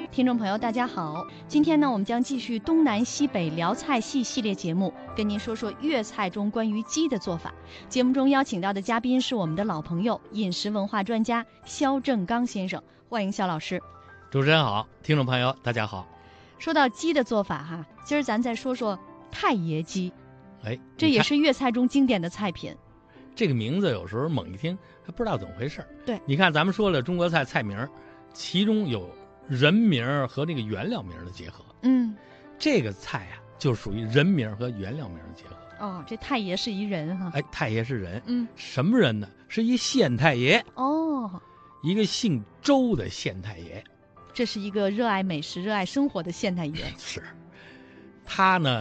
听众朋友大家好，今天呢我们将继续东南西北聊菜系列节目，跟您说说粤菜中关于鸡的做法。节目中邀请到的嘉宾是我们的老朋友，饮食文化专家肖正刚先生，欢迎肖老师。 主持人好，听众朋友大家好。 说到鸡的做法哈，今儿咱再说说太爷鸡。这也是粤菜中经典的菜品。 这个名字有时候猛一听还不知道怎么回事。 对， 你看咱们说了中国菜名，其中有人名和那个原料名的结合。这个菜啊就属于人名和原料名的结合。 哦，这太爷是一人哈。 太爷是人。什么人呢？是一县太爷。 哦， 一个姓周的县太爷。 这是一个热爱美食、热爱生活的县太爷。 是，他呢